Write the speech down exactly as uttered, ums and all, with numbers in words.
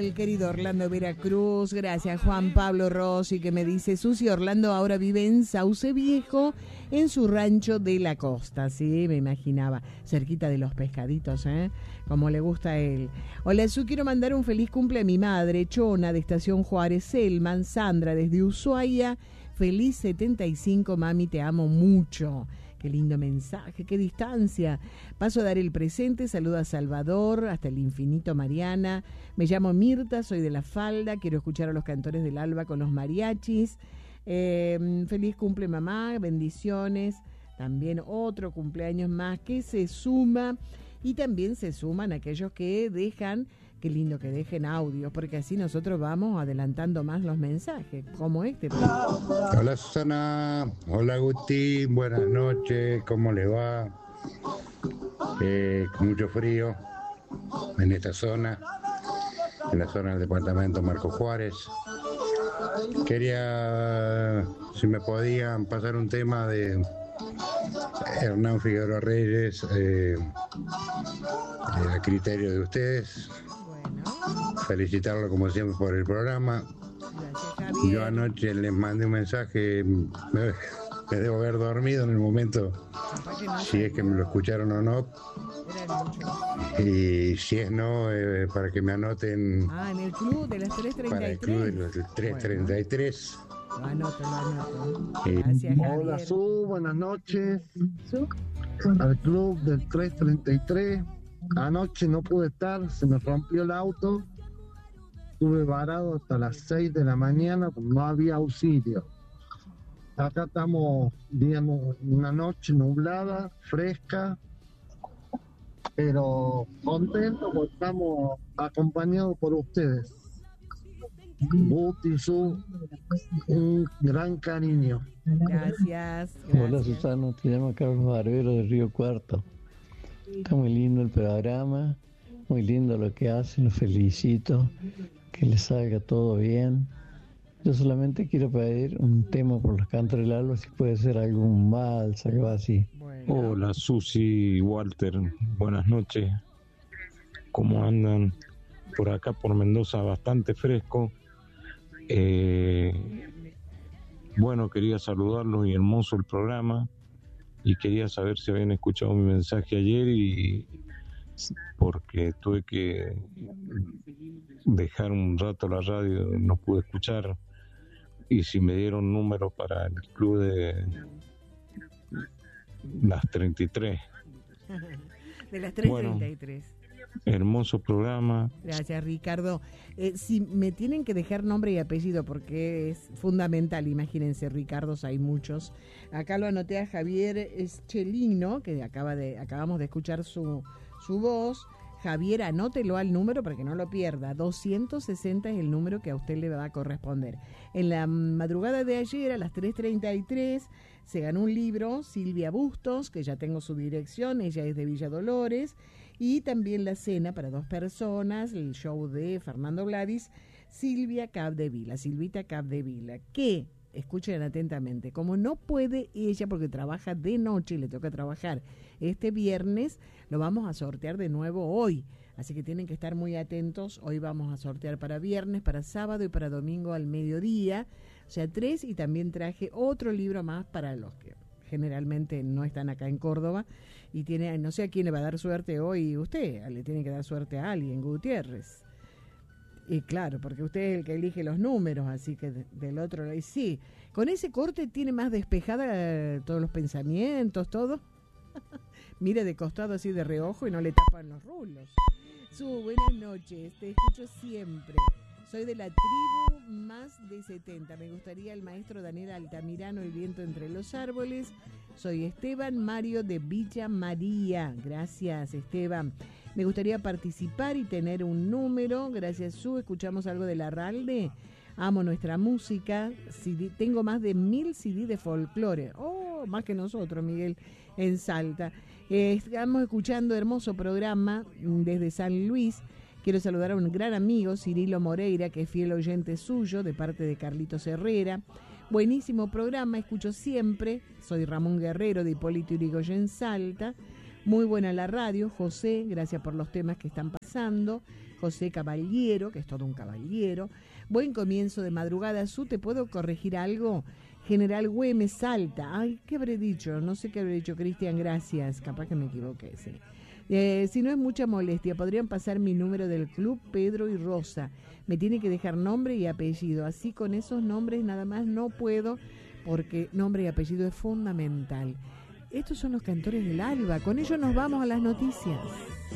el querido Orlando Veracruz. Gracias, Juan Pablo Rossi, que me dice: Susi, Orlando ahora vive en Sauce Viejo, en su rancho de la costa. Sí, me imaginaba, cerquita de los pescaditos, ¿eh? Como le gusta a él. Hola, Su, quiero mandar un feliz cumple a mi madre, Chona, de Estación Juárez, Selman, Sandra, desde Ushuaia. Feliz setenta y cinco, mami, te amo mucho. Qué lindo mensaje, qué distancia. Paso a dar el presente, saludo a Salvador, hasta el infinito, Mariana. Me llamo Mirta, soy de La Falda, quiero escuchar a los cantores del alba con los mariachis. Eh, feliz cumple, mamá, bendiciones. También otro cumpleaños más que se suma, y también se suman aquellos que dejan, qué lindo que dejen audios, porque así nosotros vamos adelantando más los mensajes, como este. Hola Susana, hola Agustín, buenas noches, ¿cómo le va? Eh, con mucho frío en esta zona, en la zona del departamento Marco Juárez. Quería, si me podían pasar un tema de Hernán Figueroa Reyes, eh, a criterio de ustedes. Bueno. Felicitarlo como siempre por el programa. Gracias, yo anoche les mandé un mensaje, me, me debo haber dormido en el momento, no, si es que me lo escucharon o no. Y si es no, eh, para que me anoten. Ah, en el club de las tres treinta y tres. Para el club de las tres treinta y tres. Bueno. Lo anoto, lo anoto. Eh, Gracias, Javier. Hola, Su, buenas noches. Al club del tres treinta y tres. Anoche no pude estar, se me rompió el auto. Estuve varado hasta las seis de la mañana, no había auxilio. Acá estamos, digamos, una noche nublada, fresca, pero contentos porque estamos acompañados por ustedes. Buti, Su, un gran cariño. Gracias, gracias. Hola, Susana, te llamo Carlos Barbero de Río Cuarto. Está muy lindo el programa, muy lindo lo que hacen, los felicito, que les salga todo bien. Yo solamente quiero pedir un tema por los cantos del alba, si puede ser algún vals, algo así. Bueno. Hola, Susi, Walter, buenas noches. ¿Cómo andan? Por acá, por Mendoza, bastante fresco. Eh, bueno, quería saludarlos y hermoso el programa. Y quería saber si habían escuchado mi mensaje ayer, y porque tuve que dejar un rato la radio, no pude escuchar, y si me dieron número para el club de las treinta y tres. De las tres treinta y tres. Bueno, hermoso programa. Gracias, Ricardo. Eh, si me tienen que dejar nombre y apellido, porque es fundamental, imagínense, Ricardos hay muchos. Acá lo anoté a Javier Eschelino, que acaba de, acabamos de escuchar su, su voz. Javier, anótelo al número para que no lo pierda. doscientos sesenta es el número que a usted le va a corresponder. En la madrugada de ayer, a las tres treinta y tres, se ganó un libro, Silvia Bustos, que ya tengo su dirección, ella es de Villa Dolores, y también la cena para dos personas, el show de Fernando Gladys, Silvia Capdevila, Silvita Capdevila, que, escuchen atentamente, como no puede ella porque trabaja de noche y le toca trabajar este viernes, lo vamos a sortear de nuevo hoy. Así que tienen que estar muy atentos. Hoy vamos a sortear para viernes, para sábado y para domingo al mediodía. O sea, tres, y también traje otro libro más para los que generalmente no están acá en Córdoba. Y tiene, no sé a quién le va a dar suerte hoy usted, le tiene que dar suerte a alguien, Gutiérrez. Y claro, porque usted es el que elige los números, así que de, del otro lado, y sí, con ese corte tiene más despejada eh, todos los pensamientos, todo. Mire de costado así de reojo y no le tapan los rulos. Su, buenas noches, te escucho siempre. Soy de la tribu más de setenta. Me gustaría el maestro Daniel Altamirano, El viento entre los árboles. Soy Esteban Mario de Villa María. Gracias, Esteban. Me gustaría participar y tener un número. Gracias, Su. Escuchamos algo de Larralde. Amo nuestra música. C D, tengo más de mil C D de folclore. Oh, más que nosotros, Miguel, en Salta. Eh, estamos escuchando hermoso programa desde San Luis. Quiero saludar a un gran amigo, Cirilo Moreira, que es fiel oyente suyo, de parte de Carlitos Herrera. Buenísimo programa, escucho siempre. Soy Ramón Guerrero, de Hipólito Yrigoyen, Salta. Muy buena la radio, José, gracias por los temas que están pasando. José Caballero, que es todo un caballero. Buen comienzo de madrugada. Su, ¿te puedo corregir algo? General Güemes, Salta. Ay, ¿qué habré dicho? No sé qué habré dicho, Cristian, gracias. Capaz que me equivoqué, sí. Eh, si no es mucha molestia, podrían pasar mi número del club, Pedro y Rosa. Me tiene que dejar nombre y apellido. Así con esos nombres nada más no puedo, porque nombre y apellido es fundamental. Estos son los cantores del alba. Con ellos nos vamos a las noticias.